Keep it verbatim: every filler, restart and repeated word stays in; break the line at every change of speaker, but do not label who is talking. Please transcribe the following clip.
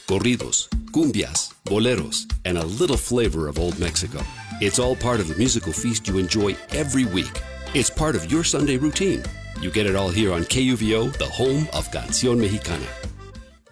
corridos, cumbias, boleros, and a little flavor of Old Mexico. It's all part of the musical feast you enjoy every week. It's part of your Sunday routine. You get it all here on K U V O, the home of Canción Mexicana.